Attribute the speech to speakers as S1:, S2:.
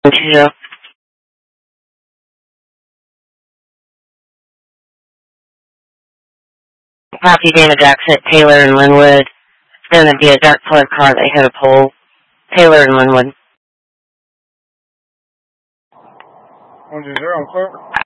S1: Yeah. Copy Dana Jackson, Taylor and Linwood. It's going to be a dark colored car that hit a pole. Taylor and Linwood.
S2: 120, I'm clear.